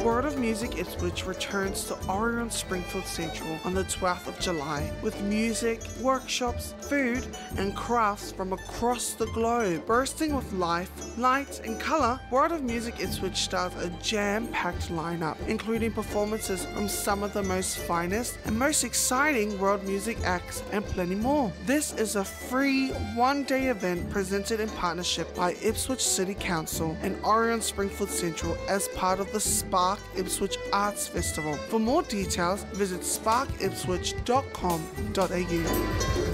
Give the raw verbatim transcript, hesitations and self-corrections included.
World of Music Ipswich returns to Orion Springfield Central on the twelfth of July with music, workshops, food and crafts from across the globe. Bursting with life, light and colour, World of Music Ipswich starts a jam-packed lineup, including performances from some of the most finest and most exciting world music acts and plenty more. This is a free one-day event presented in partnership by Ipswich City Council and Orion Springfield Central as part of the Spark Ipswich Arts Festival. For more details, visit spark ipswich dot com dot a u.